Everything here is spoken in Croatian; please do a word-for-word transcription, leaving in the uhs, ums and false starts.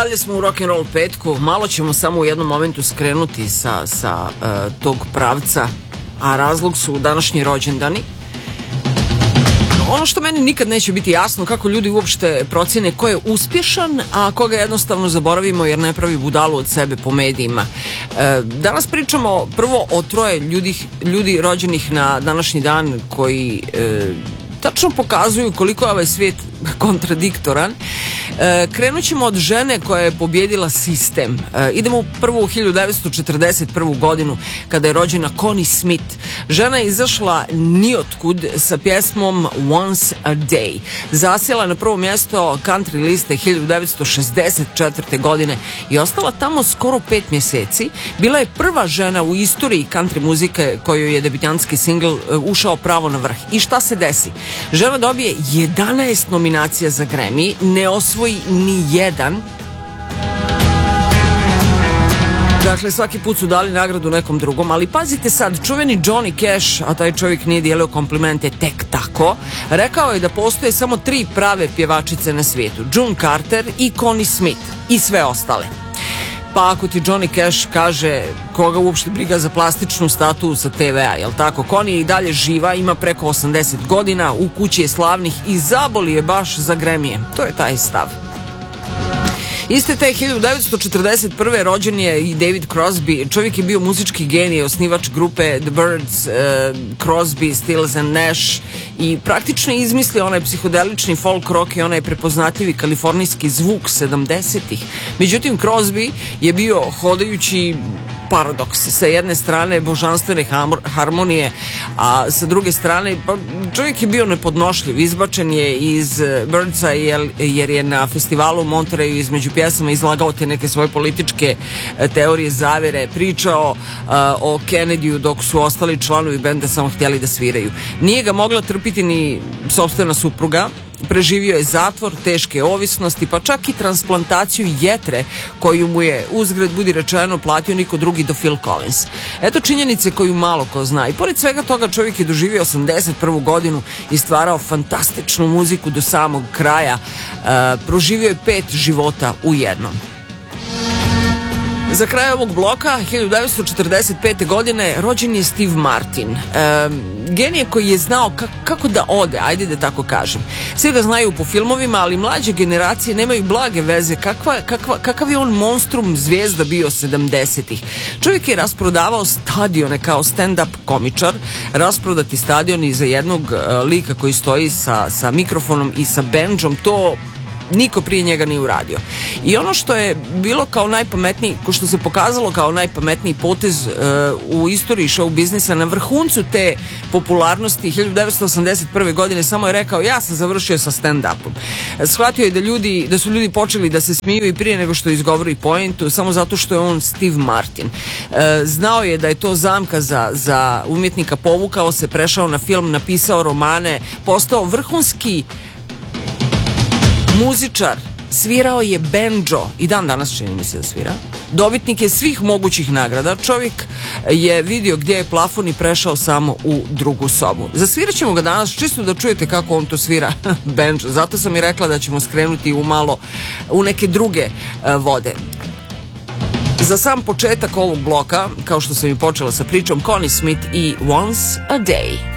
dalje smo u rock'n'roll petku, malo ćemo samo u jednom momentu skrenuti sa, sa uh, tog pravca, a razlog su današnji rođendani. Ono što meni nikad neće biti jasno, kako ljudi uopšte procjene ko je uspješan, a koga jednostavno zaboravimo jer ne pravi budalu od sebe po medijima. E, danas pričamo prvo o troje ljudi, ljudi rođenih na današnji dan koji e, tačno pokazuju koliko je ovaj svijet kontradiktoran. E, krenut ćemo od žene koja je pobjedila sistem. E, idemo u prvu hiljadu devetsto četrdeset prvu godinu kada je rođena Connie Smith. Žena je izašla nijotkud sa pjesmom Once a Day. Zasjela na prvo mjesto country liste hiljadu devetsto šezdeset četvrte godine i ostala tamo skoro pet mjeseci. Bila je prva žena u istoriji country muzike kojoj je debitantski singl ušao pravo na vrh. I šta se desi? Žena dobije jedanaest nominacija za Grammy, ne osvoji ni jedan. Dakle, svaki put su dali nagradu nekom drugom, ali pazite sad, čuveni Johnny Cash, a taj čovjek nije dijelio komplimente tek tako, rekao je da postoje samo tri prave pjevačice na svijetu, June Carter i Connie Smith i sve ostale. Pa ako ti Johnny Cash kaže koga uopšte briga za plastičnu statu sa te ve a, jel tako? Connie je i dalje živa, ima preko osamdeset godina, u kući je slavnih i zaboli je baš za Grammy-je. To je taj stav. Iste te hiljadu devetsto četrdeset prve rođen je i David Crosby. Čovjek je bio muzički genij, osnivač grupe The Byrds, uh, Crosby, Stills and Nash i praktično je izmislio onaj psihodelični folk rock i onaj prepoznatljivi kalifornijski zvuk sedamdesetih. Međutim, Crosby je bio hodajući paradoks. Sa jedne strane božanstvene harmonije, a sa druge strane pa, čovjek je bio nepodnošljiv. Izbačen je iz Birdsa jer je na festivalu u Monterreyu između pjesama izlagao te neke svoje političke teorije zavere, pričao uh, o Kennedyu dok su ostali članovi benda samo htjeli da sviraju. Nije ga mogla trpiti ni sopstvena supruga. Preživio je zatvor, teške ovisnosti, pa čak i transplantaciju jetre koju mu je, uzgred budi rečeno, platio niko drugi do Phil Collins. Eto činjenice koju malo ko zna. I pored svega toga čovjek je doživio osamdeset prvu godinu i stvarao fantastičnu muziku do samog kraja. E, proživio je pet života u jednom. Za kraj ovog bloka, hiljadu devetsto četrdeset pete godine, rođen je Steve Martin. E, genije koji je znao ka- kako da ode, ajde da tako kažem. Svi ga znaju po filmovima, ali mlađe generacije nemaju blage veze kakva, kakva, kakav je on monstrum zvijezda bio sedamdesetih. Čovjek je rasprodavao stadione kao stand-up komičar, rasprodati stadioni za jednog uh, lika koji stoji sa, sa mikrofonom i sa bendžom, to niko prije njega nije uradio. I ono što je bilo kao najpametniji, ko što se pokazalo kao najpametniji potez uh, u istoriji show biznisa, na vrhuncu te popularnosti hiljadu devetsto osamdeset prve godine samo je rekao ja sam završio sa stand-upom. Shvatio je da, ljudi, da su ljudi počeli da se smiju i prije nego što izgovori pointu, samo zato što je on Steve Martin. Uh, znao je da je to zamka za, za umjetnika, povukao se, prešao na film, napisao romane, postao vrhunski muzičar, svirao je bendžo i dan danas čini mi se da svira. Dobitnik je svih mogućih nagrada. Čovjek je vidio gdje je plafon i prešao samo u drugu sobu. Zasvirat ćemo ga danas čisto da čujete kako on to svira bendžo. Zato sam i rekla da ćemo skrenuti u malo u neke druge uh, vode. Za sam početak ovog bloka, kao što sam i počela sa pričom, Connie Smith i Once a Day.